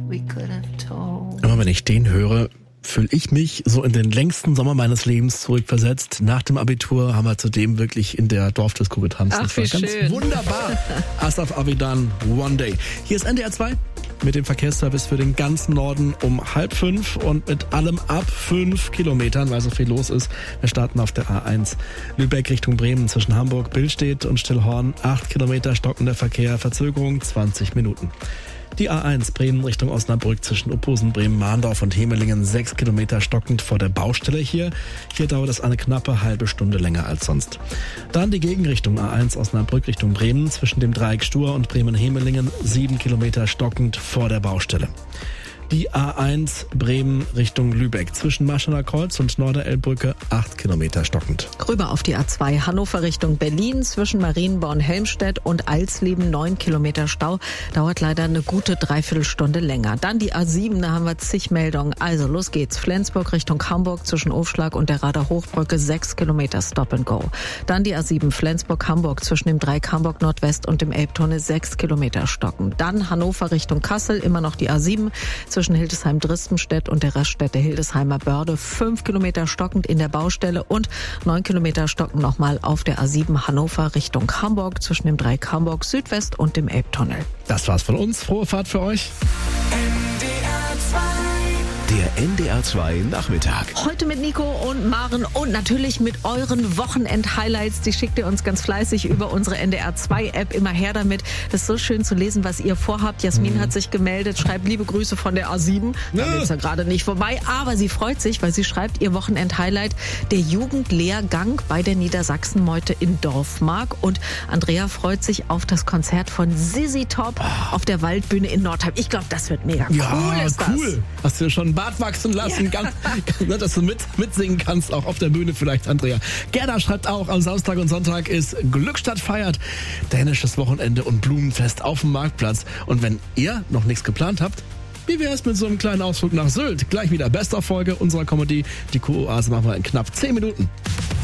Immer wenn ich den höre, fühle ich mich so in den längsten Sommer meines Lebens zurückversetzt. Nach dem Abitur haben wir zudem wirklich in der Dorfdisco getanzt. Ach, wie schön. Ganz wunderbar. Asaf Avidan, One Day. Hier ist NDR 2 mit dem Verkehrsservice für den ganzen Norden um 4:30 und mit allem ab 5 Kilometern, weil so viel los ist. Wir starten auf der A1 Lübeck Richtung Bremen zwischen Hamburg, Billstedt und Stillhorn. 8 Kilometer stockender Verkehr, Verzögerung 20 Minuten. Die A1 Bremen Richtung Osnabrück zwischen Uphusen, Bremen, Mahndorf und Hemelingen 6 Kilometer stockend vor der Baustelle hier. Hier dauert es eine knappe halbe Stunde länger als sonst. Dann die Gegenrichtung A1 Osnabrück Richtung Bremen zwischen dem Dreieck Stur und Bremen-Hemelingen 7 Kilometer stockend vor der Baustelle. Die A1 Bremen Richtung Lübeck zwischen Maschener Kreuz und Norderelbbrücke 8 Kilometer stockend. Rüber auf die A2 Hannover Richtung Berlin zwischen Marienborn-Helmstedt und Alsleben 9 Kilometer Stau. Dauert leider eine gute Dreiviertelstunde länger. Dann die A7, da haben wir zig Meldungen. Also los geht's. Flensburg Richtung Hamburg zwischen Aufschlag und der Rader Hochbrücke 6 Kilometer Stop and Go. Dann die A7 Flensburg-Hamburg zwischen dem Dreieck Hamburg Nordwest und dem Elbtunnel 6 Kilometer stocken. Dann Hannover Richtung Kassel, immer noch die A7 zwischen Hildesheim-Dristenstedt und der Raststätte Hildesheimer Börde 5 Kilometer stockend in der Baustelle und 9 Kilometer stocken nochmal auf der A7 Hannover Richtung Hamburg zwischen dem Dreieck Hamburg Südwest und dem Elbtunnel. Das war's von uns. Frohe Fahrt für euch. Der NDR 2 Nachmittag. Heute mit Nico und Maren und natürlich mit euren Wochenend-Highlights. Die schickt ihr uns ganz fleißig über unsere NDR 2 App. Immer her damit. Das ist so schön zu lesen, was ihr vorhabt. Jasmin hat sich gemeldet, schreibt liebe Grüße von der A7. Da ist ja gerade nicht vorbei, aber sie freut sich, weil sie schreibt ihr Wochenend-Highlight der Jugendlehrgang bei der Niedersachsenmeute in Dorfmark. Und Andrea freut sich auf das Konzert von Sissi Top auf der Waldbühne in Nordheim. Ich glaube, das wird mega cool. Ist das. Cool. Hast du dir schon einen Bart wachsen lassen, dass du mitsingen kannst, auch auf der Bühne vielleicht, Andrea. Gerda schreibt auch, am Samstag und Sonntag ist Glückstadt feiert, dänisches Wochenende und Blumenfest auf dem Marktplatz. Und wenn ihr noch nichts geplant habt, wie wäre es mit so einem kleinen Ausflug nach Sylt? Gleich wieder Best-of-Folge unserer Comedy. Die Kuroase machen wir in knapp 10 Minuten.